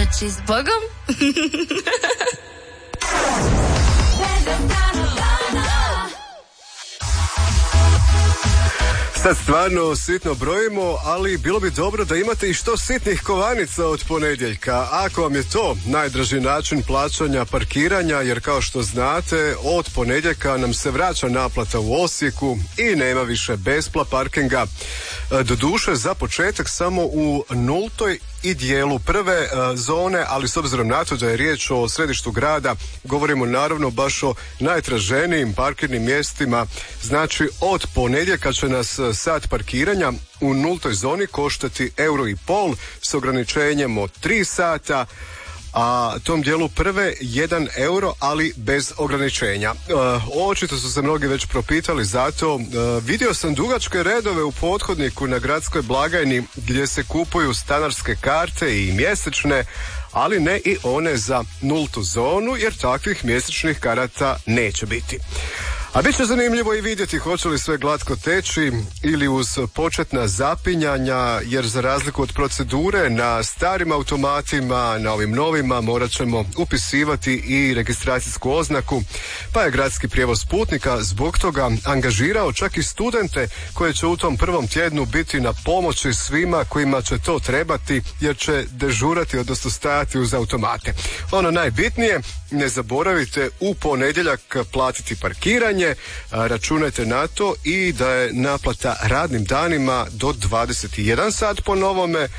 Noći s Bogom. Sad stvarno sitno brojimo, ali bilo bi dobro da imate i što sitnih kovanica od ponedjeljka. Ako vam je to najdraži način plaćanja parkiranja, jer kao što znate, od ponedjeljka nam se vraća naplata u Osijeku i nema više bespla parkinga. Doduše, za početak samo u nultoj i dijelu prve zone, ali s obzirom na to da je riječ o središtu grada, govorimo naravno baš o najtraženijim parkirnim mjestima. Znači, od ponedjeljka će nas sat parkiranja u nultoj zoni koštati €1,50 s ograničenjem od 3 sata, a tom dijelu prve €1, ali bez ograničenja. Očito su se mnogi već propitali zato. Vidio sam dugačke redove u pothodniku na gradskoj blagajni gdje se kupuju stanarske karte i mjesečne, ali ne i one za nultu zonu, jer takvih mjesečnih karata neće biti. A bit će zanimljivo i vidjeti hoće li sve glatko teći ili uz početna zapinjanja, jer za razliku od procedure na starim automatima, na ovim novima morat ćemo upisivati i registracijsku oznaku, pa je gradski prijevoz putnika zbog toga angažirao čak i studente koje će u tom prvom tjednu biti na pomoći svima kojima će to trebati, jer će dežurati, odnosno stajati uz automate. Ono najbitnije, ne zaboravite u ponedjeljak platiti parkiranje, računajte na to i da je naplata radnim danima do 21 sat po novome.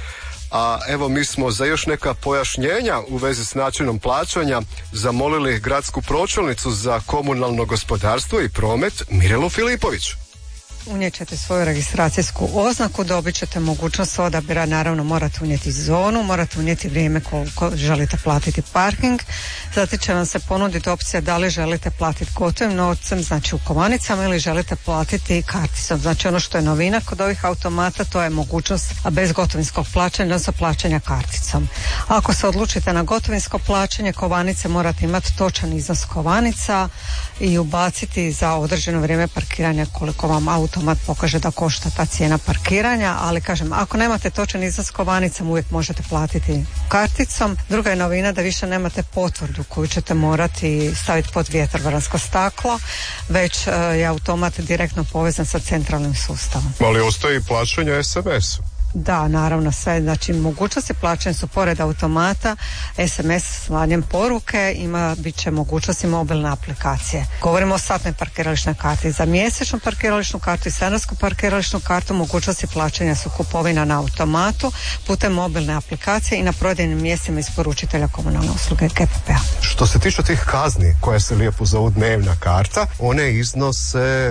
A evo, mi smo za još neka pojašnjenja u vezi s načinom plaćanja zamolili gradsku pročelnicu za komunalno gospodarstvo i promet Mirelu Filipović. Unijet ćete svoju registracijsku oznaku, dobit ćete mogućnost odabira, naravno morate unijeti zonu, morate unijeti vrijeme koliko želite platiti parking, zatim će vam se ponuditi opcija da li želite platiti gotovim novcem, znači u kovanicama, ili želite platiti karticom. Znači ono što je novina kod ovih automata, to je mogućnost bezgotovinskog plaćanja, odnosno plaćanja karticom. Ako se odlučite na gotovinsko plaćanje kovanice, morate imati točan iznos kovanica i ubaciti za određeno vrijeme parkiranja koliko vam automat pokaže da košta ta cijena parkiranja, ali kažem, ako nemate točan iznos kovanicom, uvijek možete platiti karticom. Druga je novina da više nemate potvrdu koju ćete morati staviti pod vjetrobransko staklo, već je automat direktno povezan sa centralnim sustavom. Ali ostaje plaćanje SMS-u? Da, naravno sve, znači mogućnosti plaćanja su pored automata, SMS slanjem poruke, bit će mogućnosti mobilne aplikacije. Govorimo o satnoj parkirališnoj karti. Za mjesečnu parkirališnu kartu i stanarsku parkirališnu kartu mogućnosti plaćanja su kupovina na automatu putem mobilne aplikacije i na prodajnim mjestima isporučitelja komunalne usluge GPP-a. Što se tiče tih kazni koje se lijepo zovu dnevna karta, one iznose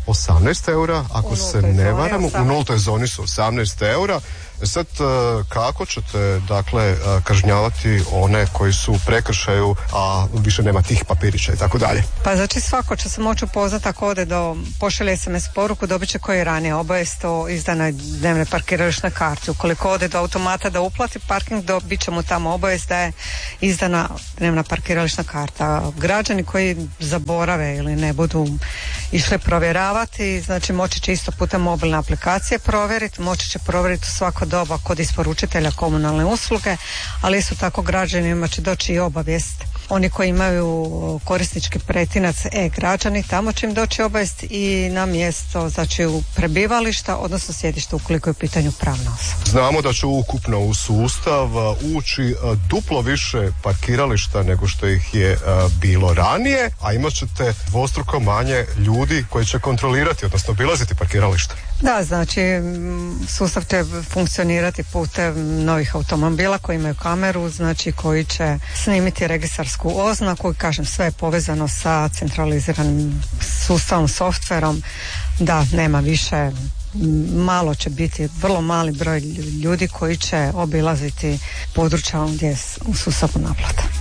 €18, ako se ne varam, u nultoj zoni su €18. Sad, kako ćete, dakle, kažnjavati one koji su u prekršaju, a više nema tih papirića i tako dalje? Pa znači svako će se moći upoznati ako ode pošalje SMS poruku, dobit će koji je ranije obavijest o izdanoj dnevne parkirališnoj karti. Ukoliko ode do automata da uplati parking, dobit će mu tamo obavijest da je izdana dnevna parkirališna karta. Građani koji zaborave ili ne budu išli provjeravati, znači moći će isto putem mobilne aplikacije provjeriti, moći će provjeriti u svako doba kod isporučitelja komunalne usluge, ali isto tako građanima će doći i obavijest. Oni koji imaju korisnički pretinac e-građani, tamo će im doći obavijest i na mjesto, znači u prebivališta, odnosno sjedište ukoliko je u pitanju pravna osoba. Znamo da će ukupno u sustav ući duplo više parkirališta nego što ih je bilo ranije, a imat ćete dvostruko manje ljudi koji će kontrolirati, odnosno obilaziti parkirališta. Da, znači sustav će funkcionirati putem novih automobila koji imaju kameru, znači koji će snimiti registarsku oznaku i kažem, sve je povezano sa centraliziranim sustavom, softverom, da nema više, malo će biti, vrlo mali broj ljudi koji će obilaziti područja gdje je u sustavu naplata.